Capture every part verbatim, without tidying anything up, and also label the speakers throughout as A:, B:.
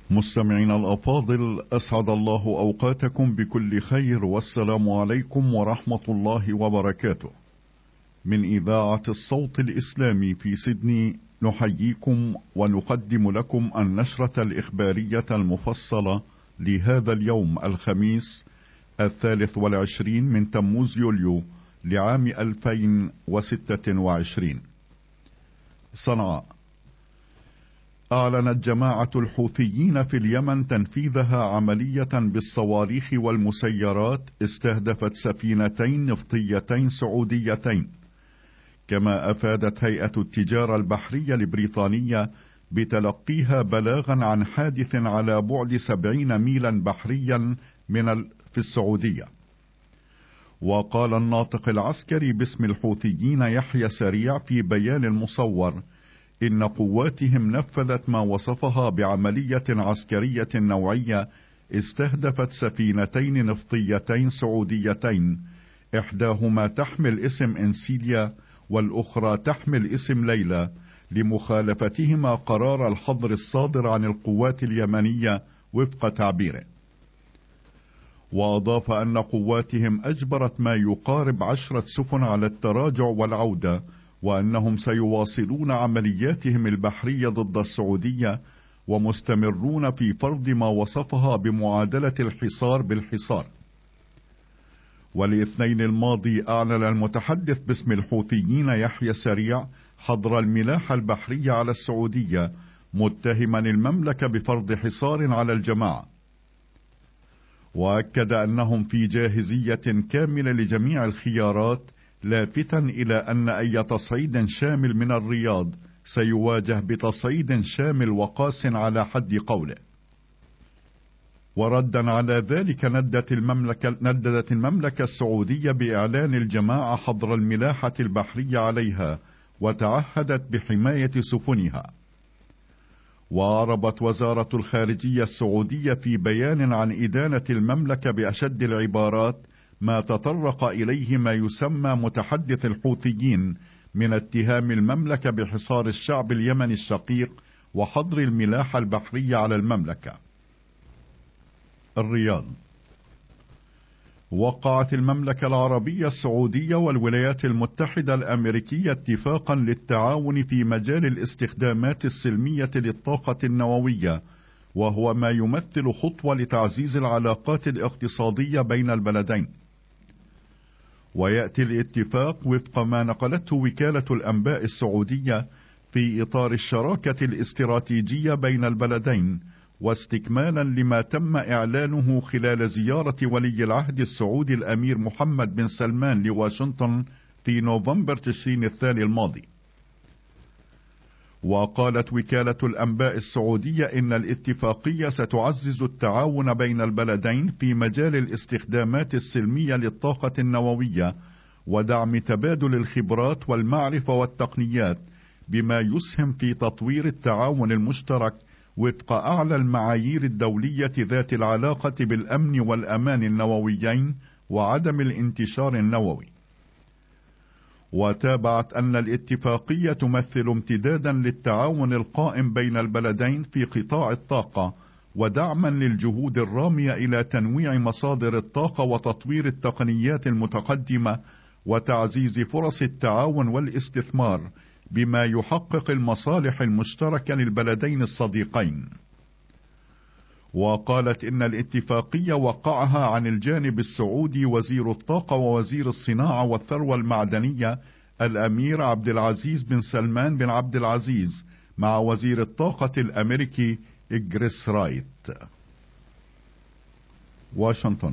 A: مستمعين الأفاضل، أسعد الله أوقاتكم بكل خير، والسلام عليكم ورحمة الله وبركاته. من إذاعة الصوت الإسلامي في سيدني نحييكم ونقدم لكم النشرة الإخبارية المفصلة لهذا اليوم الخميس الثالث والعشرين من تموز يوليو لعام ألفين وستة وعشرين. صنعاء. أعلنت جماعة الحوثيين في اليمن تنفيذها عملية بالصواريخ والمسيرات استهدفت سفينتين نفطيتين سعوديتين. كما أفادت هيئة التجارة البحرية البريطانية بتلقيها بلاغا عن حادث على بعد سبعين ميلا بحريا من ال... في السعودية. وقال الناطق العسكري باسم الحوثيين يحيى سريع في بيان مصور إن قواتهم نفذت ما وصفها بعملية عسكرية نوعية استهدفت سفينتين نفطيتين سعوديتين، إحداهما تحمل اسم إنسيليا والأخرى تحمل اسم ليلى، لمخالفتهما قرار الحظر الصادر عن القوات اليمنية وفق تعبيره. وأضاف أن قواتهم أجبرت ما يقارب عشرة سفن على التراجع والعودة، وأنهم سيواصلون عملياتهم البحرية ضد السعودية ومستمرون في فرض ما وصفها بمعادلة الحصار بالحصار. والاثنين الماضي أعلن المتحدث باسم الحوثيين يحيى سريع حظر الملاحة البحرية على السعودية، متهما المملكة بفرض حصار على الجماعة. وأكد أنهم في جاهزية كاملة لجميع الخيارات، لافتا إلى أن أي تصعيد شامل من الرياض سيواجه بتصعيد شامل وقاس على حد قوله. وردا على ذلك ندت المملكة, نددت المملكة السعودية بإعلان الجماعة حظر الملاحة البحرية عليها، وتعهدت بحماية سفنها. وأعربت وزارة الخارجية السعودية في بيان عن إدانة المملكة بأشد العبارات ما تطرق إليه ما يسمى متحدث الحوثيين من اتهام المملكة بحصار الشعب اليمني الشقيق وحظر الملاحة البحرية على المملكة. الرياض. وقعت المملكة العربية السعودية والولايات المتحدة الأمريكية اتفاقا للتعاون في مجال الاستخدامات السلمية للطاقة النووية، وهو ما يمثل خطوة لتعزيز العلاقات الاقتصادية بين البلدين. ويأتي الاتفاق وفق ما نقلته وكالة الأنباء السعودية في إطار الشراكة الاستراتيجية بين البلدين، واستكمالا لما تم إعلانه خلال زيارة ولي العهد السعودي الأمير محمد بن سلمان لواشنطن في نوفمبر تشرين الثاني الماضي. وقالت وكالة الأنباء السعودية إن الاتفاقية ستعزز التعاون بين البلدين في مجال الاستخدامات السلمية للطاقة النووية، ودعم تبادل الخبرات والمعرفة والتقنيات، بما يسهم في تطوير التعاون المشترك وفق أعلى المعايير الدولية ذات العلاقة بالأمن والأمان النوويين وعدم الانتشار النووي. وتابعت أن الاتفاقية تمثل امتدادا للتعاون القائم بين البلدين في قطاع الطاقة، ودعما للجهود الرامية إلى تنويع مصادر الطاقة وتطوير التقنيات المتقدمة وتعزيز فرص التعاون والاستثمار، بما يحقق المصالح المشتركة للبلدين الصديقين. وقالت إن الاتفاقية وقعها عن الجانب السعودي وزير الطاقة ووزير الصناعة والثروة المعدنية الأمير عبد العزيز بن سلمان بن عبد العزيز مع وزير الطاقة الأمريكي إجريس رايت. واشنطن.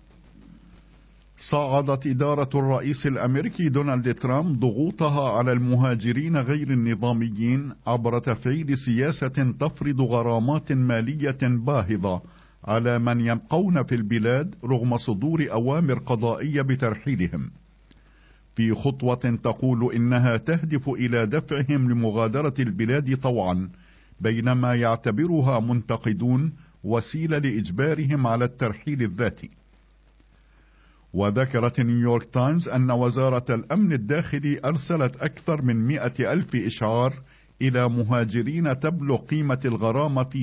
A: صعدت إدارة الرئيس الأمريكي دونالد ترامب ضغوطها على المهاجرين غير النظاميين عبر تفعيل سياسة تفرض غرامات مالية باهظة على من يبقون في البلاد رغم صدور أوامر قضائية بترحيلهم، في خطوة تقول إنها تهدف إلى دفعهم لمغادرة البلاد طوعا، بينما يعتبرها منتقدون وسيلة لإجبارهم على الترحيل الذاتي. وذكرت نيويورك تايمز أن وزارة الأمن الداخلي أرسلت أكثر من مئة ألف إشعار إلى مهاجرين تبلغ قيمة الغرامة في